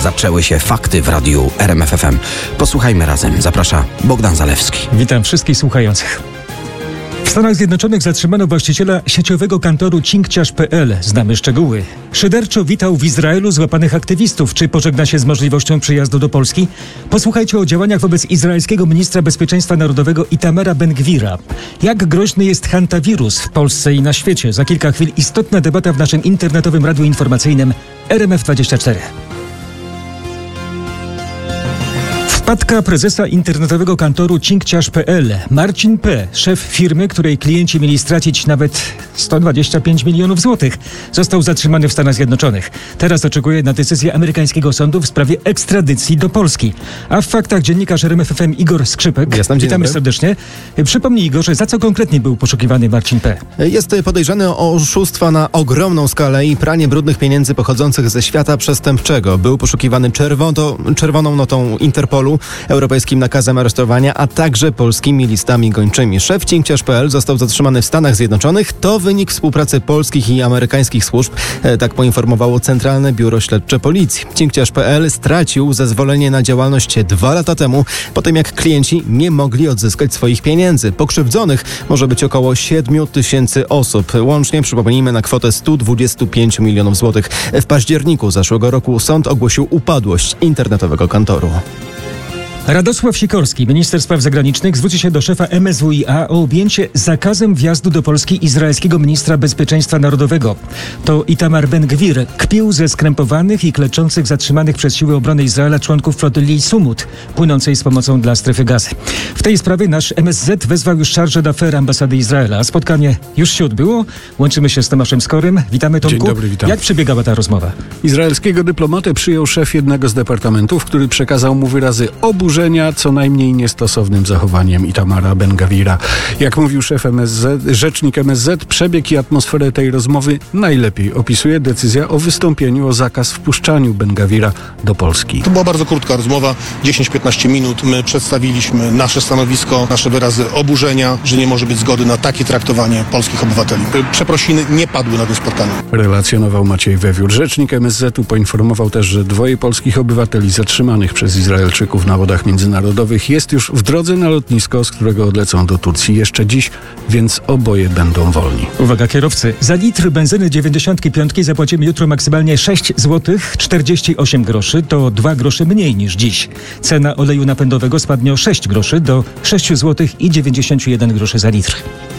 zaczęły się fakty w radiu RMF FM. Posłuchajmy razem. Zaprasza Bogdan Zalewski. Witam wszystkich słuchających. W Stanach Zjednoczonych zatrzymano właściciela sieciowego kantoru cinkciarz.pl. Znamy szczegóły. Szyderczo witał w Izraelu złapanych aktywistów. Czy pożegna się z możliwością przyjazdu do Polski? Posłuchajcie o działaniach wobec izraelskiego ministra bezpieczeństwa narodowego Itamara Ben-Gvira. Jak groźny jest hantawirus w Polsce i na świecie? Za kilka chwil istotna debata w naszym internetowym radiu informacyjnym RMF24. Wpadka prezesa internetowego kantoru cinkciarz.pl. Marcin P., szef firmy, której klienci mieli stracić nawet 125 milionów złotych, został zatrzymany w Stanach Zjednoczonych. Teraz oczekuje na decyzję amerykańskiego sądu w sprawie ekstradycji do Polski. A w faktach dziennikarz RMF FM Igor Skrzypek. Witamy serdecznie. Przypomnij, Igorze, za co konkretnie był poszukiwany Marcin P.? Jest podejrzany o oszustwa na ogromną skalę i pranie brudnych pieniędzy pochodzących ze świata przestępczego. Był poszukiwany czerwoną notą Interpolu, europejskim nakazem aresztowania, a także polskimi listami gończymi. Szef cinkciarz.pl został zatrzymany w Stanach Zjednoczonych. To wynik współpracy polskich i amerykańskich służb. Tak poinformowało Centralne Biuro Śledcze Policji. Cinkciarz.pl stracił zezwolenie na działalność 2 lata temu, po tym jak klienci nie mogli odzyskać swoich pieniędzy. Pokrzywdzonych może być około 7 tysięcy osób. Łącznie, przypomnijmy, na kwotę 125 milionów złotych. W październiku zeszłego roku sąd ogłosił upadłość internetowego kantoru. Radosław Sikorski, minister spraw zagranicznych, zwróci się do szefa MSWiA o objęcie zakazem wjazdu do Polski izraelskiego ministra bezpieczeństwa narodowego. To Itamar Ben-Gvir kpił ze skrępowanych i kleczących zatrzymanych przez siły obrony Izraela członków flotylli Sumut, płynącej z pomocą dla strefy Gazy. W tej sprawie nasz MSZ wezwał już chargé d'affaires ambasady Izraela. Spotkanie już się odbyło. Łączymy się z Tomaszem Skorym. Witamy, Tomku. Dzień dobry, witam. Jak przebiegała ta rozmowa? Izraelskiego dyplomatę przyjął szef jednego z departamentów, który przekazał mu wyrazy oburzenia co najmniej niestosownym zachowaniem Itamara Ben-Gvira. Jak mówił szef rzecznik MSZ, przebieg i atmosferę tej rozmowy najlepiej opisuje decyzja o wystąpieniu o zakaz wpuszczaniu Ben-Gvira do Polski. To była bardzo krótka rozmowa, 10-15 minut. My przedstawiliśmy nasze stanowisko, nasze wyrazy oburzenia, że nie może być zgody na takie traktowanie polskich obywateli. Przeprosiny nie padły na tym spotkaniu. Relacjonował Maciej Wewiór. Rzecznik MSZ-u poinformował też, że 2 polskich obywateli zatrzymanych przez Izraelczyków na wodach międzynarodowych jest już w drodze na lotnisko, z którego odlecą do Turcji jeszcze dziś, więc oboje będą wolni. Uwaga kierowcy, za litr benzyny 95 zapłacimy jutro maksymalnie 6 zł 48 groszy, to 2 grosze mniej niż dziś. Cena oleju napędowego spadnie o 6 groszy do 6 zł i 91 groszy za litr.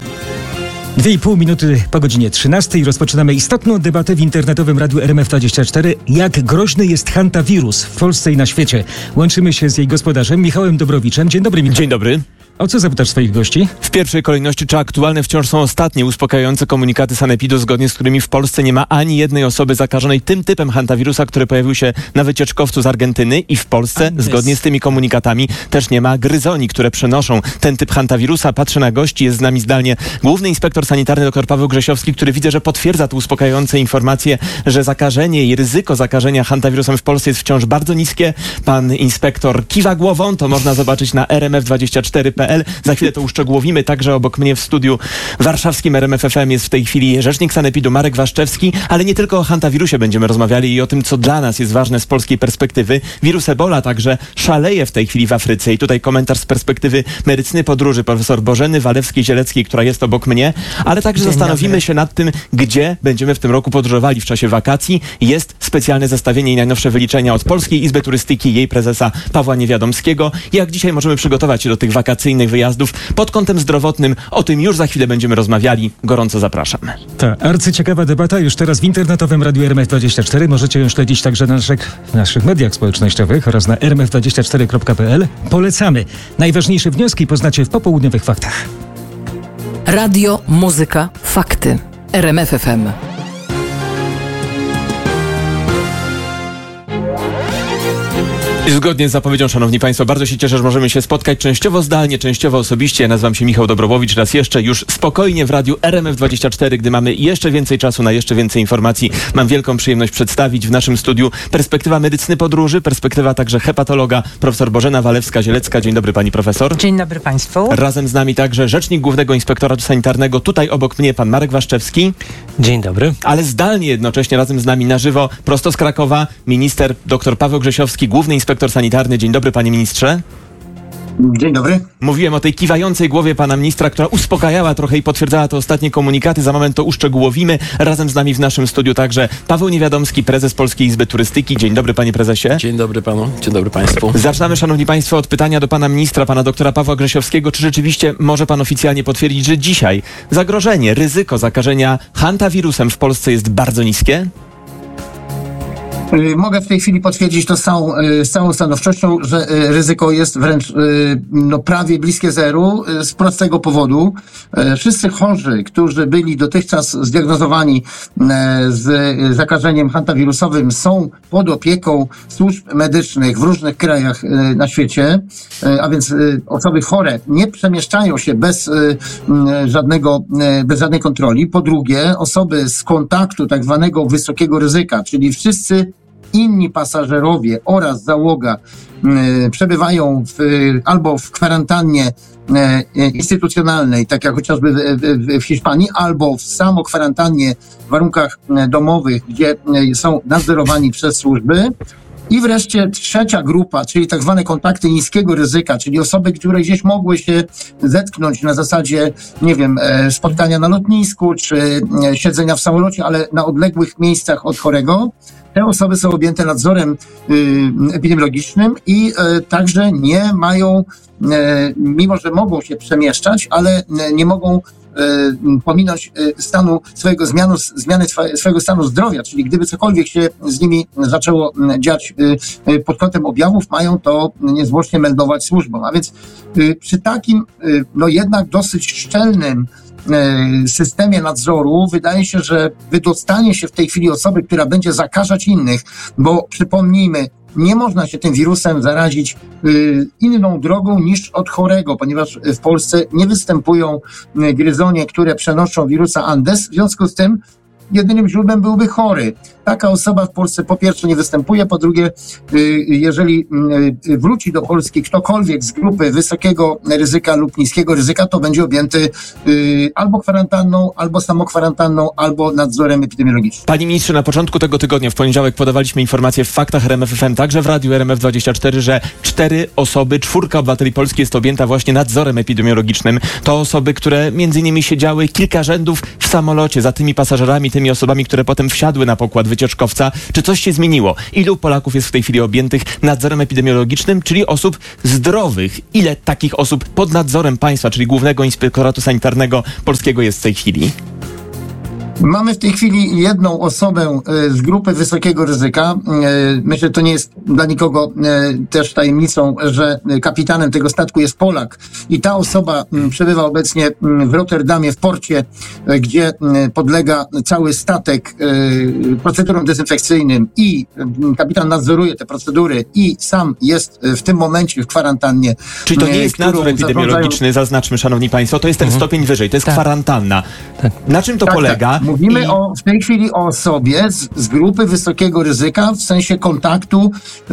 2,5 minuty po godzinie 13 rozpoczynamy istotną debatę w internetowym radiu RMF24. Jak groźny jest hantawirus w Polsce i na świecie? Łączymy się z jej gospodarzem Michałem Dobrowiczem. Dzień dobry, Michał. Dzień dobry. O co zapytasz swoich gości? W pierwszej kolejności, czy aktualne wciąż są ostatnie uspokajające komunikaty sanepidu, zgodnie z którymi w Polsce nie ma ani jednej osoby zakażonej tym typem hantawirusa, który pojawił się na wycieczkowcu z Argentyny, i w Polsce, zgodnie z tymi komunikatami, też nie ma gryzoni, które przenoszą ten typ hantawirusa. Patrzę na gości, jest z nami zdalnie główny inspektor sanitarny dr Paweł Grzesiowski, który widzę, że potwierdza te uspokajające informacje, że zakażenie i ryzyko zakażenia hantawirusem w Polsce jest wciąż bardzo niskie. Pan inspektor kiwa głową, to można zobaczyć na rmf24.pl. Za chwilę to uszczegółowimy. Także obok mnie w studiu warszawskim RMF FM jest w tej chwili rzecznik sanepidu Marek Waszczewski, ale nie tylko o hantawirusie będziemy rozmawiali i o tym, co dla nas jest ważne z polskiej perspektywy. Wirus Ebola także szaleje w tej chwili w Afryce i tutaj komentarz z perspektywy medycyny podróży profesor Bożeny Walewskiej-Zieleckiej, która jest obok mnie, ale także zastanowimy się nad tym, gdzie będziemy w tym roku podróżowali w czasie wakacji. Jest specjalne zestawienie i najnowsze wyliczenia od Polskiej Izby Turystyki i jej prezesa Pawła Niewiadomskiego. Jak dzisiaj możemy przygotować się do tych wakacyjnych wyjazdów pod kątem zdrowotnym? O tym już za chwilę będziemy rozmawiali. Gorąco zapraszam. Ta arcyciekawa debata już teraz w internetowym radiu RMF24. Możecie ją śledzić także na naszych mediach społecznościowych oraz na rmf24.pl. Polecamy. Najważniejsze wnioski poznacie w popołudniowych faktach. Radio, muzyka, fakty. RMF FM. I zgodnie z zapowiedzią, szanowni państwo, bardzo się cieszę, że możemy się spotkać częściowo zdalnie, częściowo osobiście. Ja nazywam się Michał Dobrowowicz. Raz jeszcze już spokojnie w radiu RMF24, gdy mamy jeszcze więcej czasu na jeszcze więcej informacji. Mam wielką przyjemność przedstawić w naszym studiu perspektywa medycyny podróży, perspektywa także hepatologa, profesor Bożena Walewska-Zielecka. Dzień dobry, pani profesor. Dzień dobry państwu. Razem z nami także rzecznik Głównego Inspektoratu Sanitarnego, tutaj obok mnie pan Marek Waszczewski. Dzień dobry. Ale zdalnie jednocześnie razem z nami na żywo, prosto z Krakowa, minister dr Paweł Grzesiowski, Główny Inspektor Sanitarny. Dzień dobry, panie ministrze. Dzień dobry. Mówiłem o tej kiwającej głowie pana ministra, która uspokajała trochę i potwierdzała te ostatnie komunikaty. Za moment to uszczegółowimy. Razem z nami w naszym studiu także Paweł Niewiadomski, prezes Polskiej Izby Turystyki. Dzień dobry, panie prezesie. Dzień dobry panu, dzień dobry państwu. Zaczynamy, szanowni państwo, od pytania do pana ministra, pana doktora Pawła Grzesiowskiego. Czy rzeczywiście może pan oficjalnie potwierdzić, że dzisiaj zagrożenie, ryzyko zakażenia hantawirusem w Polsce jest bardzo niskie? Mogę w tej chwili potwierdzić to z całą stanowczością, że ryzyko jest wręcz prawie bliskie zeru z prostego powodu. Wszyscy chorzy, którzy byli dotychczas zdiagnozowani z zakażeniem hantawirusowym, są pod opieką służb medycznych w różnych krajach na świecie, a więc osoby chore nie przemieszczają się bez żadnej kontroli. Po drugie, osoby z kontaktu tak zwanego wysokiego ryzyka, czyli wszyscy inni pasażerowie oraz załoga przebywają albo w kwarantannie instytucjonalnej, tak jak chociażby w Hiszpanii, albo w samokwarantannie w warunkach domowych, gdzie są nadzorowani przez służby. I wreszcie trzecia grupa, czyli tak zwane kontakty niskiego ryzyka, czyli osoby, które gdzieś mogły się zetknąć na zasadzie, nie wiem, spotkania na lotnisku, czy siedzenia w samolocie, ale na odległych miejscach od chorego. Te osoby są objęte nadzorem epidemiologicznym i także nie mają, mimo że mogą się przemieszczać, ale nie mogą pominąć zmiany swojego stanu zdrowia, czyli gdyby cokolwiek się z nimi zaczęło dziać pod kątem objawów, mają to niezwłocznie meldować służbom. A więc przy takim, jednak dosyć szczelnym systemie nadzoru wydaje się, że wydostanie się w tej chwili osoby, która będzie zakażać innych, bo przypomnijmy, nie można się tym wirusem zarazić inną drogą niż od chorego, ponieważ w Polsce nie występują gryzonie, które przenoszą wirusa Andes, w związku z tym jedynym źródłem byłby chory. Taka osoba w Polsce po pierwsze nie występuje, po drugie, jeżeli wróci do Polski ktokolwiek z grupy wysokiego ryzyka lub niskiego ryzyka, to będzie objęty albo kwarantanną, albo samokwarantanną, albo nadzorem epidemiologicznym. Panie ministrze, na początku tego tygodnia, w poniedziałek, podawaliśmy informacje w Faktach RMF FM, także w radiu RMF24, że 4 obywateli Polski jest objęta właśnie nadzorem epidemiologicznym. To osoby, które między innymi siedziały kilka rzędów w samolocie za tymi pasażerami, tymi osobami, które potem wsiadły na pokład wycieczkowca. Czy coś się zmieniło? Ilu Polaków jest w tej chwili objętych nadzorem epidemiologicznym, czyli osób zdrowych? Ile takich osób pod nadzorem państwa, czyli Głównego Inspektoratu Sanitarnego Polskiego jest w tej chwili? Mamy w tej chwili jedną osobę z grupy wysokiego ryzyka. Myślę, że to nie jest dla nikogo też tajemnicą, że kapitanem tego statku jest Polak i ta osoba przebywa obecnie w Rotterdamie, w porcie, gdzie podlega cały statek procedurom dezynfekcyjnym i kapitan nadzoruje te procedury i sam jest w tym momencie w kwarantannie. Czyli to nie jest nadzór epidemiologiczny, zaznaczmy, szanowni państwo, to jest ten stopień wyżej, to jest kwarantanna. Na czym to polega? Tak. Mówimy w tej chwili o osobie z grupy wysokiego ryzyka w sensie kontaktu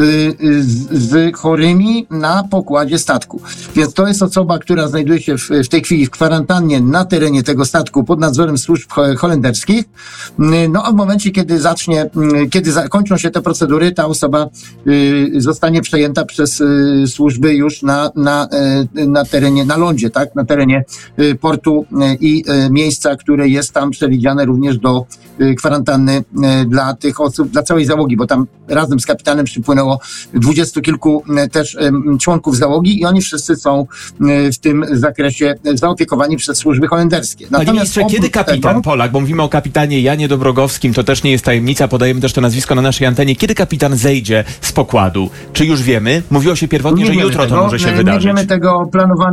z chorymi na pokładzie statku. Więc to jest osoba, która znajduje się w tej chwili w kwarantannie na terenie tego statku pod nadzorem służb holenderskich. A w momencie, kiedy zakończą się te procedury, ta osoba zostanie przejęta przez służby już na terenie, na lądzie, tak? Na terenie portu i miejsca, które jest tam przewidziane również do kwarantanny dla tych osób, dla całej załogi, bo tam razem z kapitanem przypłynęło 20 kilku też członków załogi i oni wszyscy są w tym zakresie zaopiekowani przez służby holenderskie. Panie ministrze, kiedy kapitan Polak, bo mówimy o kapitanie Janie Dobrogowskim, to też nie jest tajemnica, podajemy też to nazwisko na naszej antenie, kiedy kapitan zejdzie z pokładu? Czy już wiemy? Mówiło się pierwotnie, że jutro to może się wydarzyć. Nie wiemy tego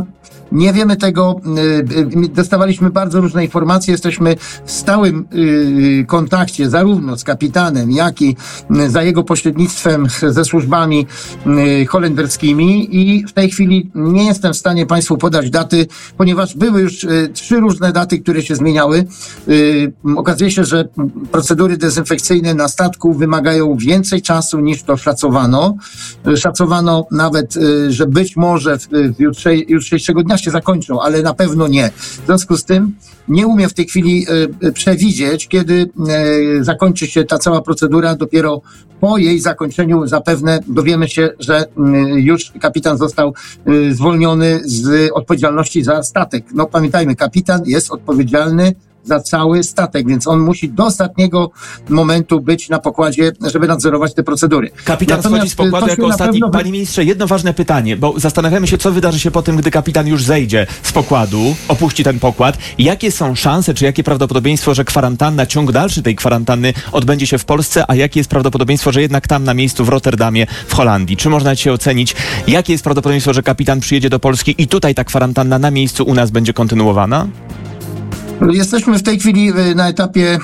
Nie wiemy tego, dostawaliśmy bardzo różne informacje, jesteśmy w stałym kontakcie zarówno z kapitanem, jak i za jego pośrednictwem ze służbami holenderskimi i w tej chwili nie jestem w stanie Państwu podać daty, ponieważ były już 3 różne daty, które się zmieniały. Okazuje się, że procedury dezynfekcyjne na statku wymagają więcej czasu niż to szacowano. Szacowano nawet, że być może jutrzejszego dnia się zakończą, ale na pewno nie. W związku z tym nie umiem w tej chwili przewidzieć, kiedy zakończy się ta cała procedura. Dopiero po jej zakończeniu zapewne dowiemy się, że już kapitan został zwolniony z odpowiedzialności za statek. No pamiętajmy, kapitan jest odpowiedzialny za cały statek, więc on musi do ostatniego momentu być na pokładzie, żeby nadzorować te procedury. Kapitan schodzi z pokładu jako ostatni. Panie ministrze, jedno ważne pytanie, bo zastanawiamy się, co wydarzy się po tym, gdy kapitan już zejdzie z pokładu, opuści ten pokład. Jakie są szanse, czy jakie prawdopodobieństwo, że kwarantanna, ciąg dalszy tej kwarantanny odbędzie się w Polsce, a jakie jest prawdopodobieństwo, że jednak tam na miejscu w Rotterdamie, w Holandii? Czy można się ocenić, jakie jest prawdopodobieństwo, że kapitan przyjedzie do Polski i tutaj ta kwarantanna na miejscu u nas będzie kontynuowana? Jesteśmy w tej chwili na etapie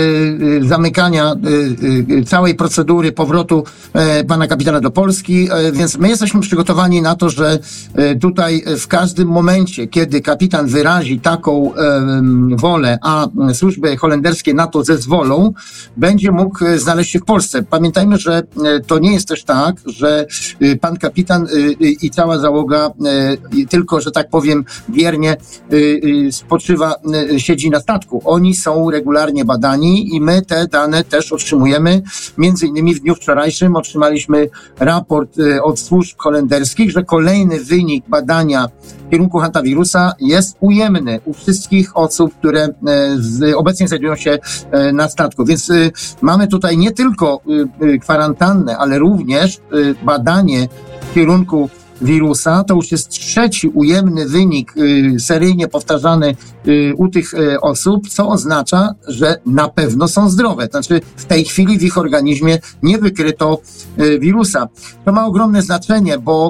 zamykania całej procedury powrotu pana kapitana do Polski, więc my jesteśmy przygotowani na to, że tutaj w każdym momencie, kiedy kapitan wyrazi taką wolę, a służby holenderskie na to zezwolą, będzie mógł znaleźć się w Polsce. Pamiętajmy, że to nie jest też tak, że pan kapitan i cała załoga tylko, że tak powiem, biernie spoczywa, siedzi na statku. Oni są regularnie badani i my te dane też otrzymujemy. Między innymi w dniu wczorajszym otrzymaliśmy raport od służb holenderskich, że kolejny wynik badania w kierunku hantavirusa jest ujemny u wszystkich osób, które obecnie znajdują się na statku. Więc mamy tutaj nie tylko kwarantannę, ale również badanie w kierunku wirusa. To już jest 3. ujemny wynik seryjnie powtarzany u tych osób, co oznacza, że na pewno są zdrowe. Znaczy w tej chwili w ich organizmie nie wykryto wirusa. To ma ogromne znaczenie, bo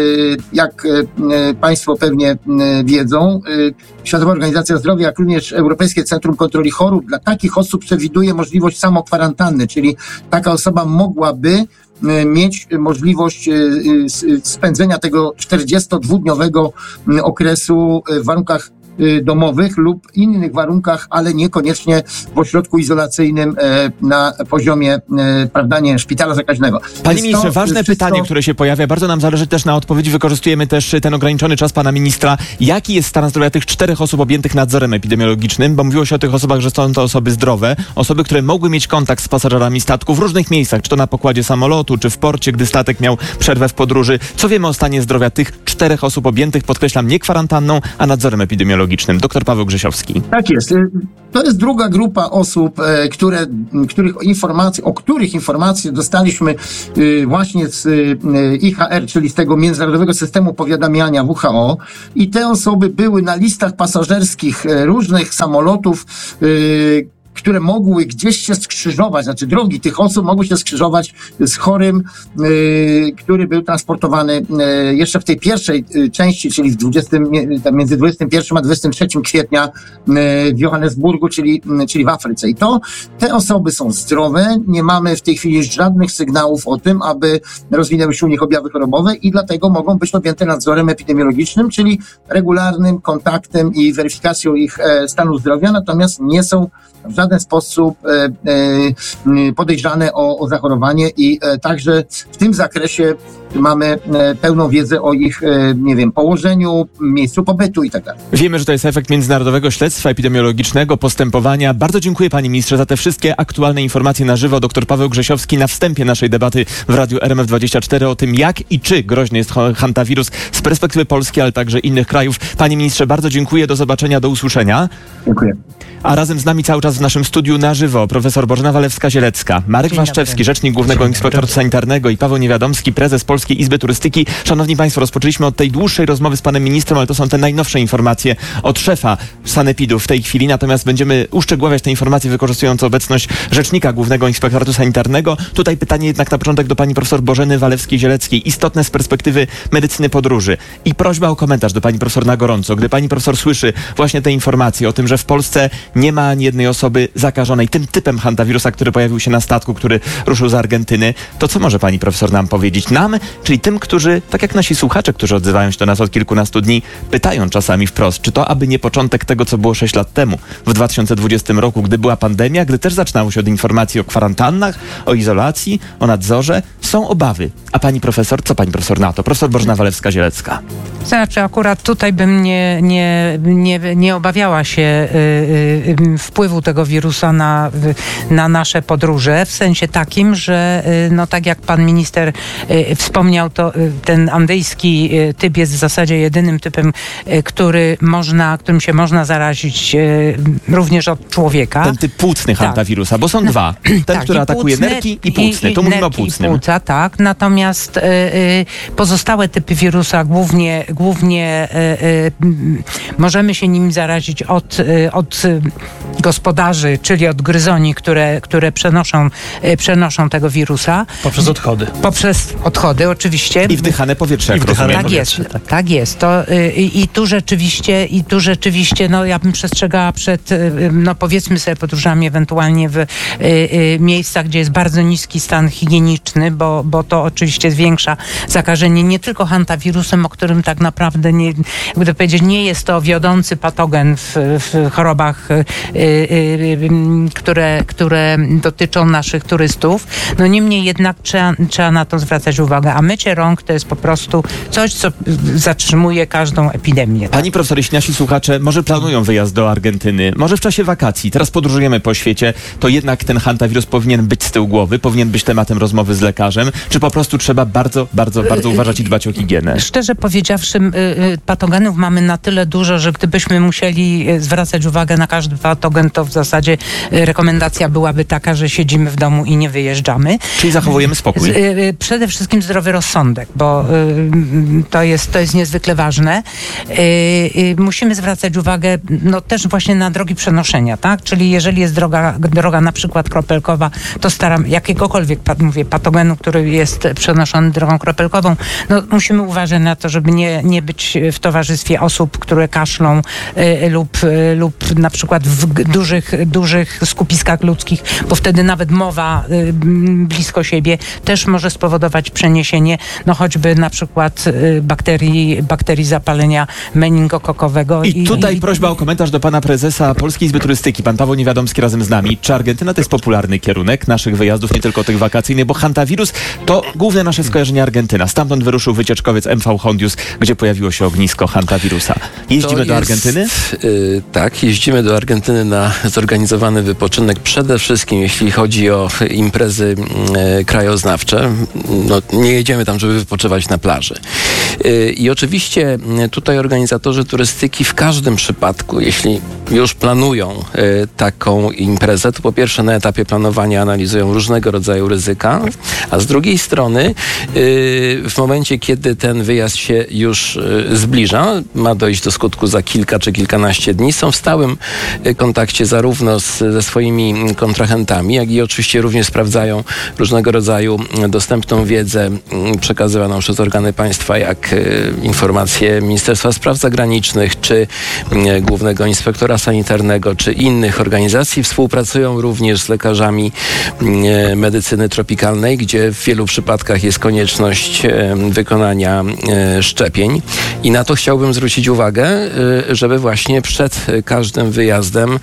jak Państwo pewnie wiedzą, Światowa Organizacja Zdrowia, jak również Europejskie Centrum Kontroli Chorób dla takich osób przewiduje możliwość samokwarantanny, czyli taka osoba mogłaby mieć możliwość spędzenia tego 42-dniowego okresu w warunkach domowych lub innych warunkach, ale niekoniecznie w ośrodku izolacyjnym na poziomie, prawda, nie, szpitala zakaźnego. Panie ministrze, ważne pytanie, które się pojawia, bardzo nam zależy też na odpowiedzi, wykorzystujemy też ten ograniczony czas pana ministra. Jaki jest stan zdrowia tych 4 osób objętych nadzorem epidemiologicznym? Bo mówiło się o tych osobach, że są to osoby zdrowe, osoby, które mogły mieć kontakt z pasażerami statku w różnych miejscach, czy to na pokładzie samolotu, czy w porcie, gdy statek miał przerwę w podróży. Co wiemy o stanie zdrowia tych 4 osób objętych, podkreślam, nie kwarantanną, a nadzorem epidemiologicznym? Dr Paweł Grzesiowski. Tak jest. To jest druga grupa osób, o których informacje dostaliśmy właśnie z IHR, czyli z tego Międzynarodowego Systemu Powiadamiania WHO, i te osoby były na listach pasażerskich różnych samolotów, które mogły gdzieś się skrzyżować, znaczy drogi tych osób mogły się skrzyżować z chorym, który był transportowany jeszcze w tej pierwszej części, czyli między 21 a 23 kwietnia w Johannesburgu, czyli w Afryce. I te osoby są zdrowe, nie mamy w tej chwili żadnych sygnałów o tym, aby rozwinęły się u nich objawy chorobowe i dlatego mogą być objęte nadzorem epidemiologicznym, czyli regularnym kontaktem i weryfikacją ich stanu zdrowia, natomiast nie są w żaden sposób podejrzane o zachorowanie i także w tym zakresie mamy pełną wiedzę o ich, położeniu, miejscu pobytu i tak dalej. Wiemy, że to jest efekt międzynarodowego śledztwa epidemiologicznego, postępowania. Bardzo dziękuję panie ministrze za te wszystkie aktualne informacje na żywo. Dr Paweł Grzesiowski na wstępie naszej debaty w Radiu RMF24 o tym, jak i czy groźny jest hantawirus z perspektywy Polski, ale także innych krajów. Panie ministrze, bardzo dziękuję. Do zobaczenia, do usłyszenia. Dziękuję. A razem z nami cały czas w naszym studiu na żywo profesor Bożena Walewska-Zielecka, Marek Waszczewski, rzecznik Głównego Inspektoratu Sanitarnego i Paweł Niewiadomski, prezes Polskiej Izby Turystyki. Szanowni Państwo, rozpoczęliśmy od tej dłuższej rozmowy z panem ministrem, ale to są te najnowsze informacje od szefa sanepidu w tej chwili, natomiast będziemy uszczegóławiać te informacje, wykorzystując obecność rzecznika Głównego Inspektoratu Sanitarnego. Tutaj pytanie jednak na początek do pani profesor Bożeny Walewskiej-Zieleckiej, istotne z perspektywy medycyny podróży i prośba o komentarz do pani profesor na gorąco. Gdy pani profesor słyszy właśnie te informacje o tym, że w Polsce nie ma ani jednej osoby zakażonej tym typem hantawirusa, który pojawił się na statku, który ruszył z Argentyny, to co może pani profesor nam powiedzieć? Nam, czyli tym, którzy, tak jak nasi słuchacze, którzy odzywają się do nas od kilkunastu dni, pytają czasami wprost, czy to aby nie początek tego, co było 6 lat temu, w 2020 roku, gdy była pandemia, gdy też zaczynało się od informacji o kwarantannach, o izolacji, o nadzorze, są obawy. A pani profesor, co pani profesor na to? Profesor Bożena Walewska-Zielecka. Znaczy, akurat tutaj bym nie obawiała się wpływu tego wirusa na nasze podróże, w sensie takim, że no tak jak pan minister wspomniał, to ten andyjski typ jest w zasadzie jedynym typem, którym się można zarazić również od człowieka. Ten typ płucny hantawirusa, bo są dwa. Ten, tak, który atakuje nerki i płucny. Tu mówimy o płucnym. Płuca, tak. Natomiast pozostałe typy wirusa głównie możemy się nim zarazić od gospodarzy, czyli od gryzoni, które przenoszą tego wirusa. Poprzez odchody. Poprzez odchody, oczywiście. I wdychane powietrze. Tak jest. I tu rzeczywiście, no ja bym przestrzegała przed, no powiedzmy sobie, podróżami ewentualnie w miejscach, gdzie jest bardzo niski stan higieniczny, bo to oczywiście zwiększa zakażenie nie tylko hantawirusem, o którym tak naprawdę nie jest to wiodący patogen w chorobach, które dotyczą naszych turystów. No niemniej jednak trzeba na to zwracać uwagę. A mycie rąk to jest po prostu coś, co zatrzymuje każdą epidemię. Pani profesor, jeśli nasi słuchacze może planują wyjazd do Argentyny, może w czasie wakacji, teraz podróżujemy po świecie, to jednak ten hantawirus powinien być z tyłu głowy, powinien być tematem rozmowy z lekarzem, czy po prostu trzeba bardzo, bardzo, bardzo uważać i dbać o higienę? Szczerze powiedziawszy, patogenów mamy na tyle dużo, że gdybyśmy musieli zwracać uwagę na każdy patogen, to w zasadzie rekomendacja byłaby taka, że siedzimy w domu i nie wyjeżdżamy. Czyli zachowujemy spokój. Przede wszystkim zdrowy rozsądek, bo to jest niezwykle ważne. Musimy zwracać uwagę też właśnie na drogi przenoszenia, tak? Czyli jeżeli jest droga na przykład kropelkowa, to jakiegokolwiek patogenu, który jest przenoszony drogą kropelkową, musimy uważać na to, żeby nie być w towarzystwie osób, które kaszlą lub na przykład w dużych skupiskach ludzkich, bo wtedy nawet mowa blisko siebie też może spowodować przeniesienie, choćby na przykład bakterii zapalenia meningokokowego. I tutaj prośba o komentarz do pana prezesa Polskiej Izby Turystyki, pan Paweł Niewiadomski razem z nami. Czy Argentyna to jest popularny kierunek naszych wyjazdów, nie tylko tych wakacyjnych, bo hantawirus to główne nasze skojarzenie Argentyna. Stamtąd wyruszył wycieczkowiec MV Hondius, gdzie pojawiło się ognisko hantawirusa. Jeździmy do Argentyny? Tak, jeździmy do Argentyny na zorganizowany wypoczynek. Przede wszystkim, jeśli chodzi o imprezy krajoznawcze, nie jedziemy tam, żeby wypoczywać na plaży. I oczywiście tutaj organizatorzy turystyki w każdym przypadku, jeśli już planują taką imprezę, to po pierwsze na etapie planowania analizują różnego rodzaju ryzyka, a z drugiej strony w momencie, kiedy ten wyjazd się już zbliża, ma dojść do skutku za kilka czy kilkanaście dni, są w stałym kontakcie zarówno ze swoimi kontrahentami, jak i oczywiście również sprawdzają różnego rodzaju dostępną wiedzę przekazywaną przez organy państwa, jak informacje Ministerstwa Spraw Zagranicznych, czy Głównego Inspektora Sanitarnego, czy innych organizacji. Współpracują również z lekarzami medycyny tropikalnej, gdzie w wielu przypadkach jest konieczność wykonania szczepień. I na to chciałbym zwrócić uwagę, żeby właśnie przed każdym wyjazdem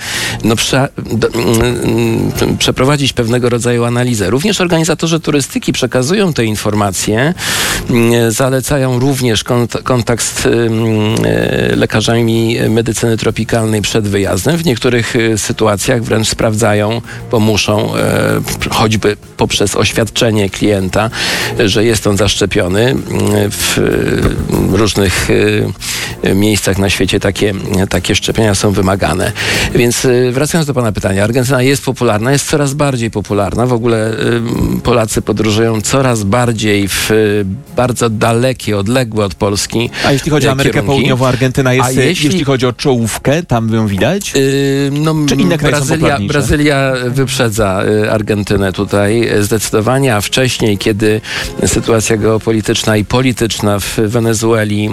przeprowadzić pewnego rodzaju analizę. Również organizatorzy turystyki przekazują te informacje, zalecają również kontakt z lekarzami medycyny tropikalnej przed wyjazdem. W niektórych sytuacjach wręcz sprawdzają, bo muszą, choćby poprzez oświadczenie klienta, że jest on zaszczepiony w różnych miejscach na świecie takie szczepienia są wymagane. Więc wracając do pana pytania, Argentyna jest popularna, jest coraz bardziej popularna. W ogóle Polacy podróżują coraz bardziej w bardzo dalekie, odległe od Polski A jeśli chodzi o Amerykę Południową, Argentyna jest, jeśli chodzi o czołówkę, tam ją widać? Czy inne kraje są popularniejsze? Brazylia wyprzedza Argentynę tutaj zdecydowanie, a wcześniej, kiedy sytuacja geopolityczna i polityczna w Wenezueli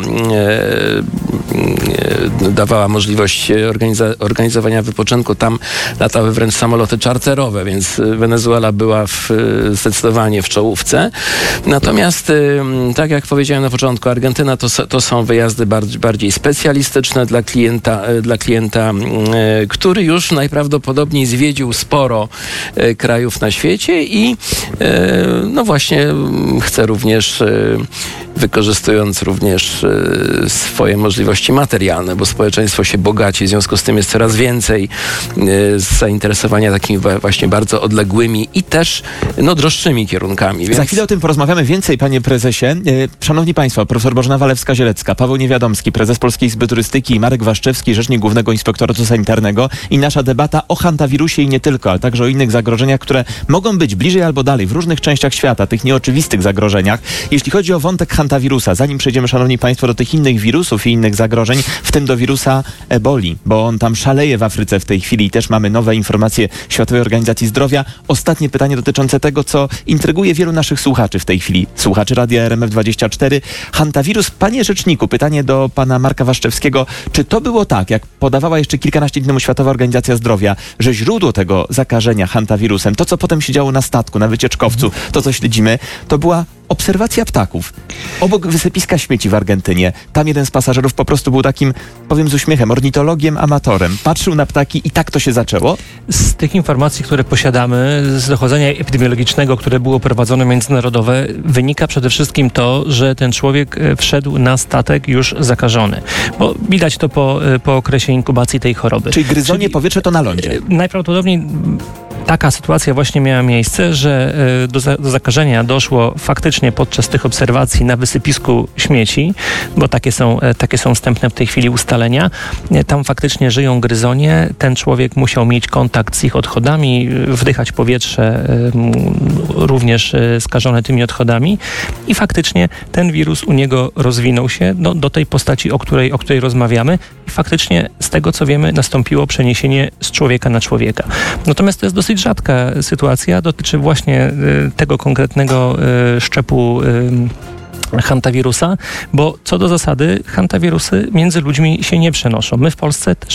dawała możliwość organizowania wypoczynku, tam latały wręcz samoloty czarterowe, więc Wenezuela była zdecydowanie w czołówce. Natomiast, tak jak powiedziałem na początku, Argentyna to są wyjazdy bardziej specjalistyczne dla klienta, który już najprawdopodobniej zwiedził sporo krajów na świecie i no właśnie chce również, wykorzystując również swoje możliwości materialne, bo społeczeństwo się bogaci, w związku z tym jest coraz więcej zainteresowania takimi właśnie bardzo odległymi i też droższymi kierunkami. Więc... Za chwilę o tym porozmawiamy więcej, panie prezesie. Szanowni państwo, profesor Bożena Walewska-Zielecka, Paweł Niewiadomski, prezes Polskiej Izby Turystyki i Marek Waszczewski, rzecznik Głównego Inspektoratu Sanitarnego i nasza debata o hantawirusie i nie tylko, ale także o innych zagrożeniach, które mogą być bliżej albo dalej w różnych częściach świata, tych nieoczywistych zagrożeniach. Jeśli chodzi o wątek hantawirusa, zanim przejdziemy, szanowni państwo, do tych innych wirusów i innych zagrożeń, w tym do wirusa eboli, bo on tam szaleje w Afryce w tej chwili i też mamy nowe informacje Światowej Organizacji Zdrowia. Ostatnie pytanie dotyczące tego, co intryguje wielu naszych słuchaczy w tej chwili, słuchaczy Radia RMF24. Hantawirus, panie rzeczniku, pytanie do pana Marka Waszczewskiego. Czy to było tak, jak podawała jeszcze kilkanaście dni temu Światowa Organizacja Zdrowia, że źródło tego zakażenia hantawirusem, to co potem się działo na statku, na wycieczkowcu, to co śledzimy, to była obserwacja ptaków obok wysypiska śmieci w Argentynie. Tam jeden z pasażerów po prostu był takim, powiem z uśmiechem, ornitologiem, amatorem. Patrzył na ptaki i tak to się zaczęło? Z tych informacji, które posiadamy, z dochodzenia epidemiologicznego, które było prowadzone międzynarodowe, wynika przede wszystkim to, że ten człowiek wszedł na statek już zakażony. Bo widać to po okresie inkubacji tej choroby. Czyli gryzonie powietrze to na lądzie? Najprawdopodobniej taka sytuacja właśnie miała miejsce, że do zakażenia doszło faktycznie podczas tych obserwacji na wysypisku śmieci, bo takie są wstępne w tej chwili ustalenia. Tam faktycznie żyją gryzonie. Ten człowiek musiał mieć kontakt z ich odchodami, wdychać powietrze również skażone tymi odchodami i faktycznie ten wirus u niego rozwinął się do tej postaci, o której rozmawiamy i faktycznie z tego, co wiemy, nastąpiło przeniesienie z człowieka na człowieka. Natomiast to jest dosyć rzadka sytuacja, dotyczy właśnie tego konkretnego szczepu hantawirusa, bo co do zasady hantawirusy między ludźmi się nie przenoszą. My w Polsce też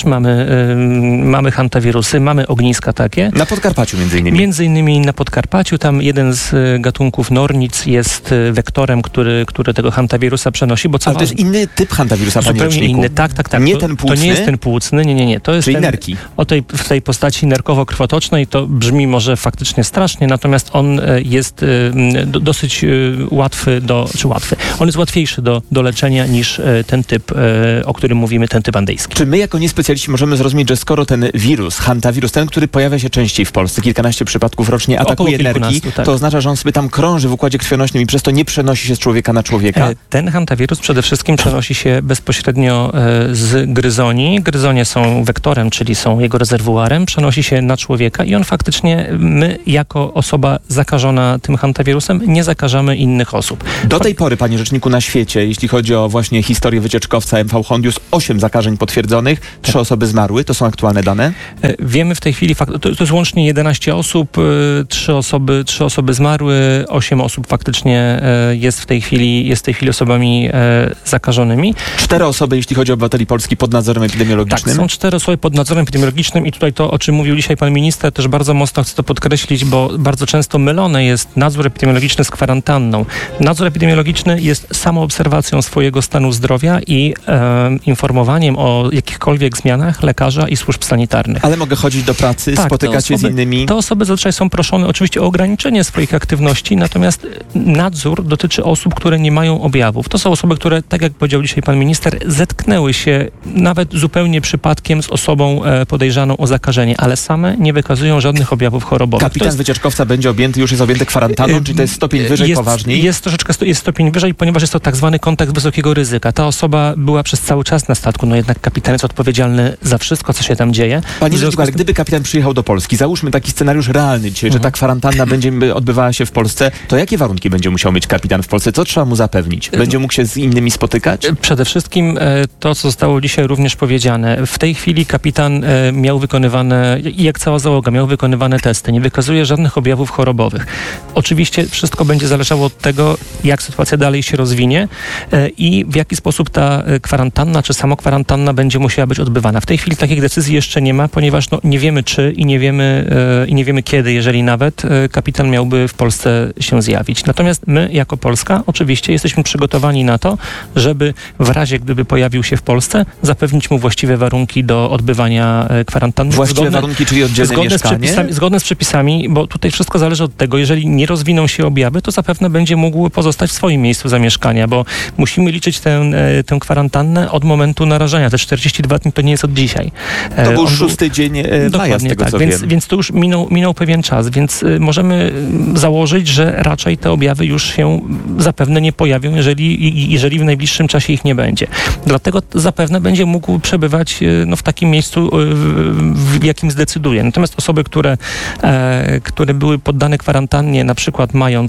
mamy hantawirusy, mamy ogniska takie. Na Podkarpaciu między innymi. Między innymi na Podkarpaciu. Tam jeden z gatunków nornic jest wektorem, który tego hantawirusa przenosi. Bo ale to jest inny typ hantawirusa, panie zupełnie rzeczniku. inny, tak. Nie ten płucny? To nie jest ten płucny, nie. To jest czyli nerki. W tej postaci nerkowo-krwotocznej to brzmi może faktycznie strasznie, natomiast on jest dosyć łatwy on jest łatwiejszy do leczenia niż ten typ, o którym mówimy, ten typ andyjski. Czy my jako niespecjaliści możemy zrozumieć, że skoro ten wirus, hantawirus, ten, który pojawia się częściej w Polsce, kilkanaście przypadków rocznie, atakuje nerki, tak, to oznacza, że on sobie tam krąży w układzie krwionośnym i przez to nie przenosi się z człowieka na człowieka? Ten hantawirus przede wszystkim przenosi się bezpośrednio z gryzoni. Gryzonie są wektorem, czyli są jego rezerwuarem, przenosi się na człowieka i on faktycznie, my jako osoba zakażona tym hantawirusem nie zakażamy innych osób. Do tej pory, panie rzeczniku, na świecie, jeśli chodzi o właśnie historię wycieczkowca MV Hondius, 8 zakażeń potwierdzonych, 3 osoby zmarły. To są aktualne dane? Wiemy w tej chwili, to jest łącznie 11 osób, 3 osoby zmarły, 8 osób faktycznie jest w tej chwili osobami zakażonymi. 4 osoby, jeśli chodzi o obywateli Polski, pod nadzorem epidemiologicznym? Tak, są 4 osoby pod nadzorem epidemiologicznym i tutaj to, o czym mówił dzisiaj pan minister, też bardzo mocno chcę to podkreślić, bo bardzo często mylone jest nadzór epidemiologiczny z kwarantanną. Nadzór epidemiologiczny jest samoobserwacją swojego stanu zdrowia i informowaniem o jakichkolwiek zmianach lekarza i służb sanitarnych. Ale mogę chodzić do pracy, tak, spotykać się z innymi? Te osoby zazwyczaj są proszone oczywiście o ograniczenie swoich aktywności, natomiast nadzór dotyczy osób, które nie mają objawów. To są osoby, które, tak jak powiedział dzisiaj pan minister, zetknęły się nawet zupełnie przypadkiem z osobą podejrzaną o zakażenie, ale same nie wykazują żadnych objawów chorobowych. Kapitan wycieczkowca będzie objęty, już jest objęty kwarantanną, czyli to jest stopień wyżej, poważniej? Jest stopień najwyżej, ponieważ jest to tak zwany kontekst wysokiego ryzyka. Ta osoba była przez cały czas na statku, no jednak kapitan jest odpowiedzialny za wszystko, co się tam dzieje. Panie rzeczniku, ale gdyby kapitan przyjechał do Polski, załóżmy taki scenariusz realny dzisiaj, że ta kwarantanna będzie odbywała się w Polsce, to jakie warunki będzie musiał mieć kapitan w Polsce? Co trzeba mu zapewnić? Będzie mógł się z innymi spotykać? Przede wszystkim to, co zostało dzisiaj również powiedziane. W tej chwili kapitan miał wykonywane, jak cała załoga, miał wykonywane testy. Nie wykazuje żadnych objawów chorobowych. Oczywiście wszystko będzie zależało od tego, jak sytuacja dalej się rozwinie i w jaki sposób ta kwarantanna czy samokwarantanna będzie musiała być odbywana. W tej chwili takich decyzji jeszcze nie ma, ponieważ nie wiemy czy i nie wiemy kiedy, jeżeli nawet kapitan miałby w Polsce się zjawić. Natomiast my jako Polska oczywiście jesteśmy przygotowani na to, żeby w razie, gdyby pojawił się w Polsce, zapewnić mu właściwe warunki do odbywania kwarantanny. Właściwe warunki, czyli oddzielne mieszkanie? Zgodne z przepisami, bo tutaj wszystko zależy od tego, jeżeli nie rozwiną się objawy, to zapewne będzie mógł pozostać w swoim miejscu zamieszkania, bo musimy liczyć tę kwarantannę od momentu narażenia. Te 42 dni to nie jest od dzisiaj. To był 6 dzień maja, z tego tak, co więc, wiem. Więc to już minął pewien czas, więc możemy założyć, że raczej te objawy już się zapewne nie pojawią, jeżeli w najbliższym czasie ich nie będzie. Dlatego zapewne będzie mógł przebywać w takim miejscu, w jakim zdecyduje. Natomiast osoby, które były poddane kwarantannie, na przykład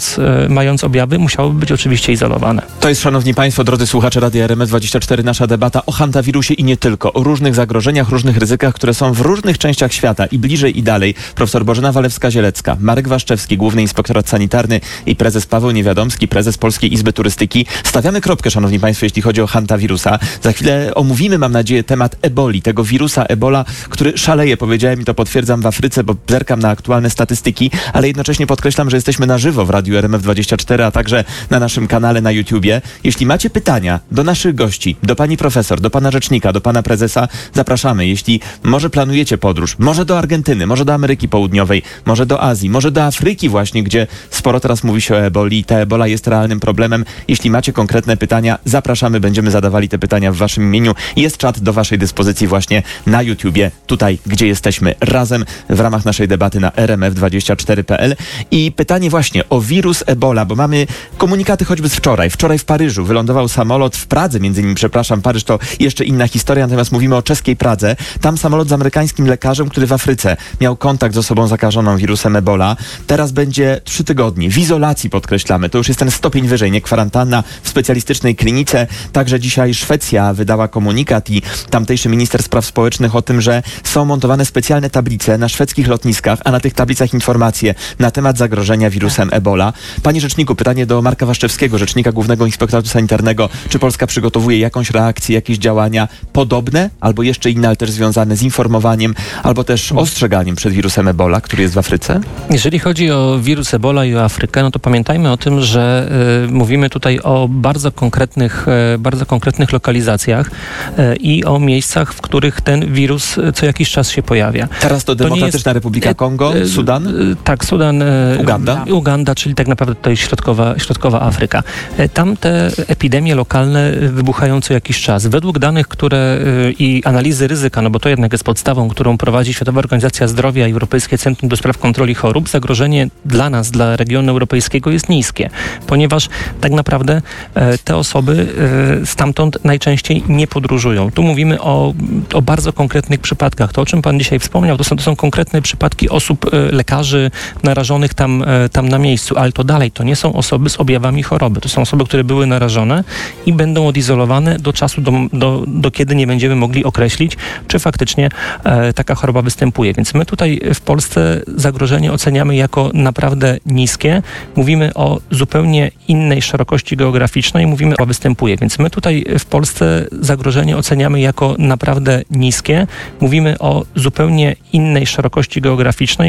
mając objawy, musiałyby być oczywiście izolowane. To jest, szanowni państwo, drodzy słuchacze Radia RMF24, nasza debata o hantawirusie i nie tylko, o różnych zagrożeniach, różnych ryzykach, które są w różnych częściach świata i bliżej i dalej. Profesor Bożena Walewska-Zielecka, Marek Waszczewski, Główny Inspektorat Sanitarny i prezes Paweł Niewiadomski, prezes Polskiej Izby Turystyki. Stawiamy kropkę, szanowni państwo, jeśli chodzi o hantawirusa. Za chwilę omówimy, mam nadzieję, temat eboli, tego wirusa ebola, który szaleje, powiedziałem i to potwierdzam, w Afryce, bo zerkam na aktualne statystyki, ale jednocześnie podkreślam, że jesteśmy na żywo w Radiu RMF24, a także na naszym kanale na YouTubie. Jeśli macie pytania do naszych gości, do pani profesor, do pana rzecznika, do pana prezesa, zapraszamy. Jeśli może planujecie podróż, może do Argentyny, może do Ameryki Południowej, może do Azji, może do Afryki właśnie, gdzie sporo teraz mówi się o eboli i ta ebola jest realnym problemem. Jeśli macie konkretne pytania, zapraszamy, będziemy zadawali te pytania w waszym imieniu. Jest czat do waszej dyspozycji właśnie na YouTubie, tutaj, gdzie jesteśmy razem w ramach naszej debaty na rmf24.pl. I pytanie właśnie o wirus ebola, bo mamy komunikaty choćby z wczoraj. Wczoraj w Paryżu wylądował samolot, w Pradze między innymi, przepraszam, Paryż to jeszcze inna historia, natomiast mówimy o czeskiej Pradze. Tam samolot z amerykańskim lekarzem, który w Afryce miał kontakt z osobą zakażoną wirusem ebola. Teraz będzie 3 tygodnie w izolacji, podkreślamy. To już jest ten stopień wyżej, nie kwarantanna w specjalistycznej klinice. Także dzisiaj Szwecja wydała komunikat i tamtejszy minister spraw społecznych o tym, że są montowane specjalne tablice na szwedzkich lotniskach, a na tych tablicach informacje na temat zagrożenia wirusem ebola. Panie rzeczniku, pytanie do Marka Waszczewskiego, rzecznika Głównego Inspektoratu Sanitarnego. Czy Polska przygotowuje jakąś reakcję, jakieś działania podobne, albo jeszcze inne, ale też związane z informowaniem, albo też ostrzeganiem przed wirusem ebola, który jest w Afryce? Jeżeli chodzi o wirus ebola i o Afrykę, no to pamiętajmy o tym, że mówimy tutaj o bardzo konkretnych lokalizacjach i o miejscach, w których ten wirus co jakiś czas się pojawia. Teraz to Demokratyczna Republika Kongo, Sudan? Tak, Sudan, Uganda, czyli tak naprawdę to jest środkowa Afryka. Tam te epidemie lokalne wybuchają co jakiś czas. Według danych, i analizy ryzyka, no bo to jednak jest podstawą, którą prowadzi Światowa Organizacja Zdrowia i Europejskie Centrum do Spraw Kontroli Chorób, zagrożenie dla nas, dla regionu europejskiego jest niskie, ponieważ tak naprawdę te osoby stamtąd najczęściej nie podróżują. Tu mówimy o bardzo konkretnych przypadkach. To, o czym pan dzisiaj wspomniał, to są konkretne przypadki osób, lekarzy narażonych tam na miejscu, ale to nie są osoby z objawami choroby. To są osoby, które były narażone i będą odizolowane do czasu, do kiedy nie będziemy mogli określić, czy faktycznie taka choroba występuje. Więc my tutaj w Polsce zagrożenie oceniamy jako naprawdę niskie. Mówimy o zupełnie innej szerokości geograficznej. Mówimy o występuje. Więc my tutaj w Polsce zagrożenie oceniamy jako naprawdę niskie. Mówimy o zupełnie innej szerokości geograficznej.